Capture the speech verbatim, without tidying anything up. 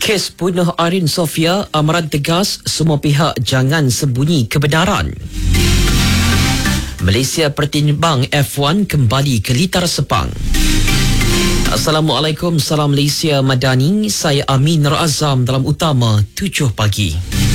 Kes bunuh Arin Sofia, amaran tegas semua pihak jangan sembunyi kebenaran. Malaysia pertimbang F satu kembali ke litar Sepang. Assalamualaikum, salam Malaysia Madani. Saya Amin Nur Azam dalam Utama tujuh pagi.